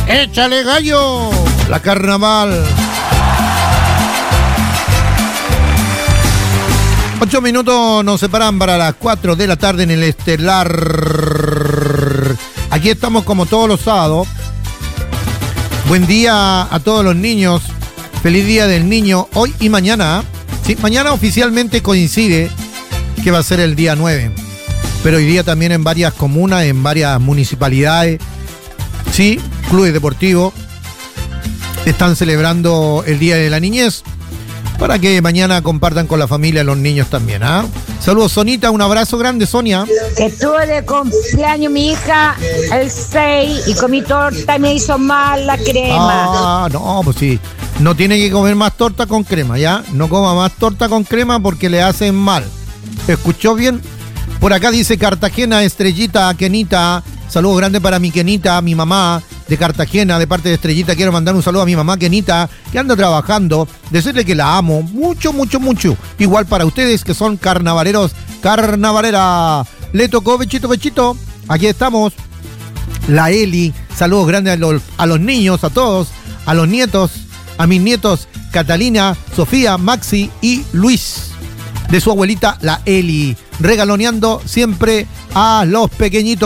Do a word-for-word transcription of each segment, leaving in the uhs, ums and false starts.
Échale gallo, la carnaval. Ocho minutos nos separan para las cuatro de la tarde en el Estelar. Aquí estamos como todos los sábados. Buen día a todos los niños. Feliz día del niño hoy y mañana. Sí, mañana oficialmente coincide que va a ser el día nueve. Pero hoy día también en varias comunas, en varias municipalidades, sí, clubes deportivos están celebrando el Día de la Niñez para que mañana compartan con la familia los niños también, ¿ah? Saludos, Sonita, un abrazo grande, Sonia. Estuve de cumpleaños mi hija el seis y comí torta y me hizo mal la crema. Ah, no, pues sí. No tiene que comer más torta con crema, ¿ya? No coma más torta con crema porque le hacen mal. ¿Escuchó bien? Por acá dice Cartagena, Estrellita, Kenita. Saludos grandes para mi Kenita, mi mamá de Cartagena, de parte de Estrellita. Quiero mandar un saludo a mi mamá Kenita, que anda trabajando. Decirle que la amo mucho, mucho, mucho. Igual para ustedes que son carnavaleros, carnavalera. Le tocó Bechito, Bechito. Aquí estamos. La Eli. Saludos grandes a los, a los niños, a todos, a los nietos, a mis nietos Catalina, Sofía, Maxi y Luis. De su abuelita, la Eli. Regaloneando siempre a los pequeñitos.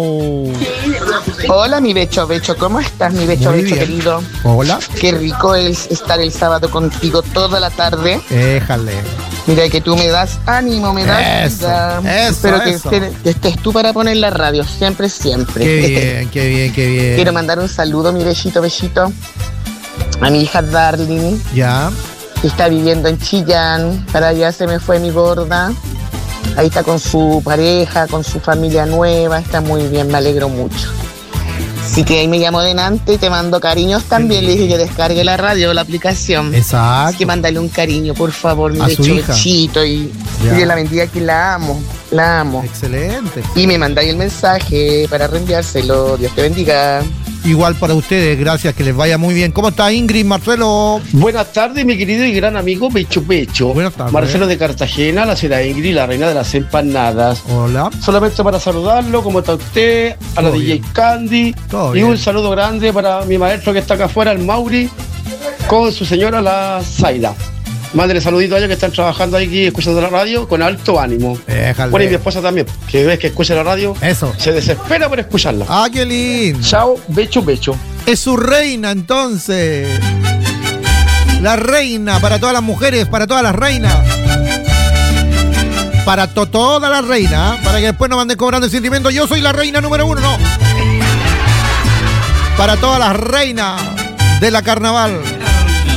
Hola, mi Becho, Becho, ¿cómo estás, mi Becho, Muy Becho bien. querido? Hola. Qué rico es estar el sábado contigo toda la tarde. Déjale. Mira que tú me das ánimo, me das Eso, vida. eso, Espero que, eso. esté- que estés tú para poner la radio, siempre, siempre. Qué bien, qué bien, qué bien. Quiero mandar un saludo, mi Bechito, Bechito, a mi hija Darling, Ya. que está viviendo en Chillán. Para allá se me fue mi gorda. Ahí está con su pareja, con su familia nueva, está muy bien, me alegro mucho. Así que ahí me llamo delante y te mando cariños también. Le dije que descargue la radio, la aplicación. Exacto. Así que mándale un cariño, por favor, mi A su Becho, hija. Bechito. Y, Ya. y Dios la bendiga, que la amo, la amo. Excelente. Y me mandáis el mensaje para reenviárselo. Dios te bendiga. Igual para ustedes, gracias, que les vaya muy bien. ¿Cómo está Ingrid, Marcelo? Buenas tardes, mi querido y gran amigo Pecho Pecho. Buenas tardes. Marcelo de Cartagena, la señora Ingrid, la reina de las empanadas. Hola. Solamente para saludarlo, ¿cómo está usted? A la Todo D bien. J Candy. Todo y bien. un saludo grande para mi maestro que está acá afuera, el Mauri, con su señora, la Zaida. Mándale saludito a ellos que están trabajando aquí escuchando la radio con alto ánimo. Déjale. Bueno, y mi esposa también, que ves que escucha la radio, Eso. se desespera por escucharla. Ah, qué lindo. Chao, Becho Becho. Es su reina, entonces. La reina, para todas las mujeres, para todas las reinas. Para to todas las reinas, ¿eh? Para que después no manden cobrando el sentimiento. Yo soy la reina número uno, no. Para todas las reinas de la carnaval.